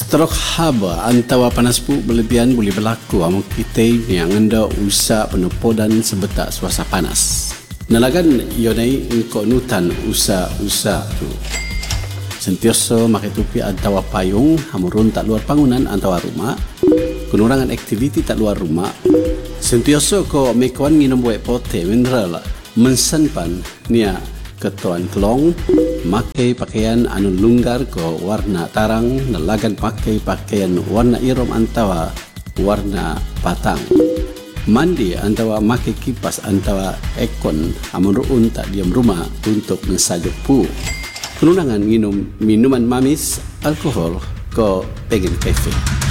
Stroke haba antawa panas pu berlebihan boleh berlaku amo kita yang anda usa penupodan sebetak suasa panas. Nalagan yonai engko nutan usa tu. Sentioso makai tupi antawa payung hamurun tak luar bangunan antawa rumah. Kunurangan aktiviti tak luar rumah. Sentioso ko mekawan nginom buat pote mineral mensanpan nia ketuan kelong makai pakaian anu lunggar ko warna tarang nalagan pakai pakaian warna irom antawa warna patang mandi antawa makai kipas antawa ekon amun ruun tak diam rumah untuk mensajuk pu penunangan minum minuman mamis alkohol ko pengen kafe.